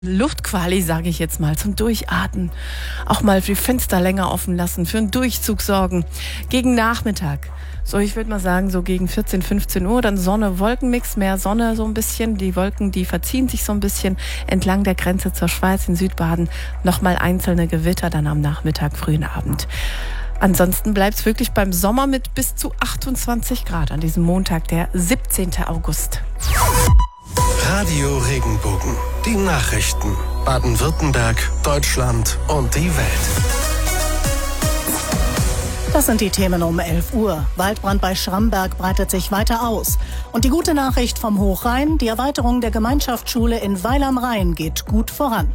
Luftquali, sage ich jetzt mal, zum Durchatmen. Auch mal die Fenster länger offen lassen, für einen Durchzug sorgen. Gegen Nachmittag, so ich würde mal sagen, so gegen 14, 15 Uhr, dann Sonne, Wolkenmix, mehr Sonne so ein bisschen. Die Wolken, die verziehen sich so ein bisschen entlang der Grenze zur Schweiz in Südbaden. Nochmal einzelne Gewitter dann am Nachmittag, frühen Abend. Ansonsten bleibt es wirklich beim Sommer mit bis zu 28 Grad an diesem Montag, der 17. August. Radio Regenbogen. Die Nachrichten. Baden-Württemberg, Deutschland und die Welt. Das sind die Themen um 11 Uhr. Waldbrand bei Schramberg breitet sich weiter aus. Und die gute Nachricht vom Hochrhein, die Erweiterung der Gemeinschaftsschule in Weil am Rhein geht gut voran.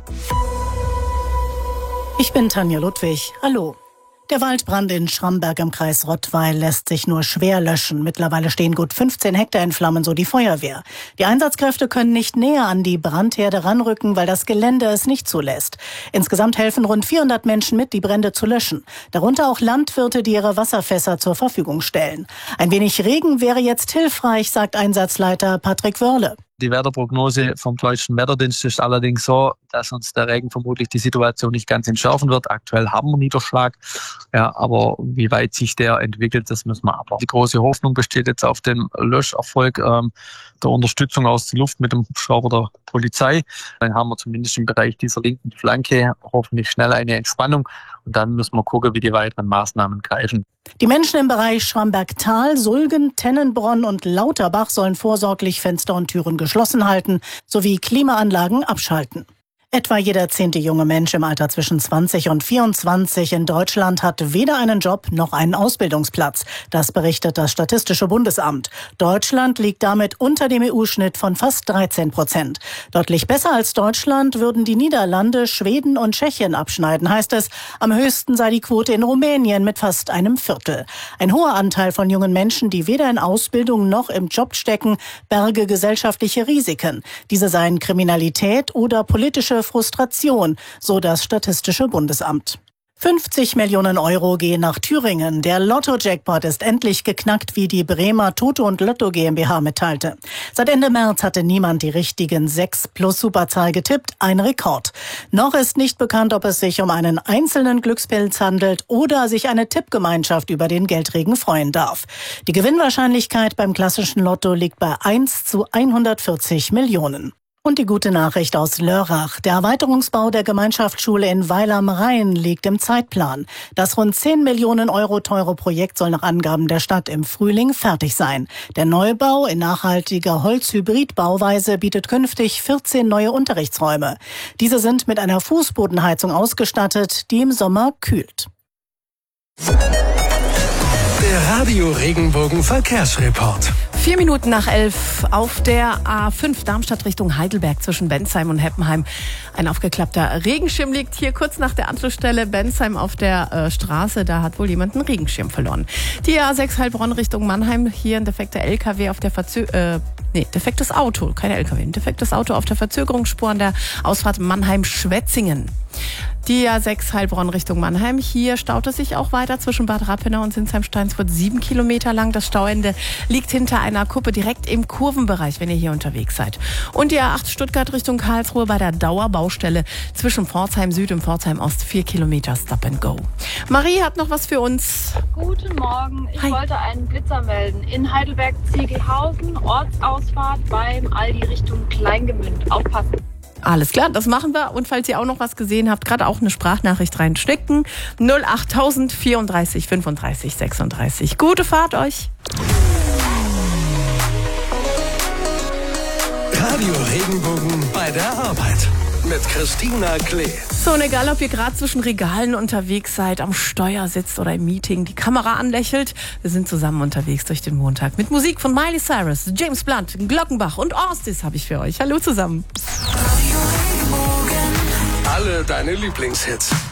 Ich bin Tanja Ludwig. Hallo. Der Waldbrand in Schramberg im Kreis Rottweil lässt sich nur schwer löschen. Mittlerweile stehen gut 15 Hektar in Flammen, so die Feuerwehr. Die Einsatzkräfte können nicht näher an die Brandherde ranrücken, weil das Gelände es nicht zulässt. Insgesamt helfen rund 400 Menschen mit, die Brände zu löschen. Darunter auch Landwirte, die ihre Wasserfässer zur Verfügung stellen. Ein wenig Regen wäre jetzt hilfreich, sagt Einsatzleiter Patrick Wörle. Die Wetterprognose vom Deutschen Wetterdienst ist allerdings so, dass uns der Regen vermutlich die Situation nicht ganz entschärfen wird. Aktuell haben wir Niederschlag, ja, aber wie weit sich der entwickelt, das müssen wir abwarten. Die große Hoffnung besteht jetzt auf den Löscherfolg der Unterstützung aus der Luft mit dem Hubschrauber der Polizei. Dann haben wir zumindest im Bereich dieser linken Flanke hoffentlich schnell eine Entspannung und dann müssen wir gucken, wie die weiteren Maßnahmen greifen. Die Menschen im Bereich Schramberg-Tal, Sulgen, Tennenbronn und Lauterbach sollen vorsorglich Fenster und Türen geschlossen halten sowie Klimaanlagen abschalten. Etwa jeder 10. junge Mensch im Alter zwischen 20 und 24 in Deutschland hat weder einen Job noch einen Ausbildungsplatz. Das berichtet das Statistische Bundesamt. Deutschland liegt damit unter dem EU-Schnitt von fast 13%. Deutlich besser als Deutschland würden die Niederlande, Schweden und Tschechien abschneiden, heißt es. Am höchsten sei die Quote in Rumänien mit fast einem Viertel. Ein hoher Anteil von jungen Menschen, die weder in Ausbildung noch im Job stecken, berge gesellschaftliche Risiken. Diese seien Kriminalität oder politische Frustration, so das Statistische Bundesamt. 50 Millionen Euro gehen nach Thüringen. Der Lotto-Jackpot ist endlich geknackt, wie die Bremer Toto und Lotto GmbH mitteilte. Seit Ende März hatte niemand die richtigen 6 plus Superzahl getippt, ein Rekord. Noch ist nicht bekannt, ob es sich um einen einzelnen Glückspilz handelt oder sich eine Tippgemeinschaft über den Geldregen freuen darf. Die Gewinnwahrscheinlichkeit beim klassischen Lotto liegt bei 1 zu 140 Millionen. Und die gute Nachricht aus Lörrach. Der Erweiterungsbau der Gemeinschaftsschule in Weil am Rhein liegt im Zeitplan. Das rund 10 Millionen Euro teure Projekt soll nach Angaben der Stadt im Frühling fertig sein. Der Neubau in nachhaltiger Holz-Hybrid-Bauweise bietet künftig 14 neue Unterrichtsräume. Diese sind mit einer Fußbodenheizung ausgestattet, die im Sommer kühlt. Der Radio Regenbogen Verkehrsreport. 4 Minuten nach 11 auf der A5 Darmstadt Richtung Heidelberg zwischen Bensheim und Heppenheim. Ein aufgeklappter Regenschirm liegt hier kurz nach der Anschlussstelle Bensheim auf der Straße. Da hat wohl jemand einen Regenschirm verloren. Die A6 Heilbronn Richtung Mannheim. Hier ein defekter LKW auf der defektes Auto, kein LKW, ein defektes Auto auf der Verzögerungsspur an der Ausfahrt Mannheim-Schwetzingen. Die A6 Heilbronn Richtung Mannheim. Hier staut es sich auch weiter zwischen Bad Rappenau und Sinsheim-Steinsfurt 7 Kilometer lang. Das Stauende liegt hinter einer Kuppe direkt im Kurvenbereich, wenn ihr hier unterwegs seid. Und die A8 Stuttgart Richtung Karlsruhe bei der Dauerbaustelle zwischen Pforzheim Süd und Pforzheim Ost 4 Kilometer Stop and Go. Marie hat noch was für uns. Guten Morgen. Ich Hi. wollte einen Blitzer melden. In Heidelberg-Ziegelhausen, Ortsausfahrt beim Aldi Richtung Kleingemünd. Aufpassen. Alles klar, das machen wir. Und falls ihr auch noch was gesehen habt, gerade auch eine Sprachnachricht reinstecken. 08000 34 35 36. Gute Fahrt euch. Radio Regenbogen bei der Arbeit. Mit Christina Klee. So, und egal, ob ihr gerade zwischen Regalen unterwegs seid, am Steuer sitzt oder im Meeting, die Kamera anlächelt, wir sind zusammen unterwegs durch den Montag. Mit Musik von Miley Cyrus, James Blunt, Glockenbach und Orstis habe ich für euch. Hallo zusammen. Alle deine Lieblingshits.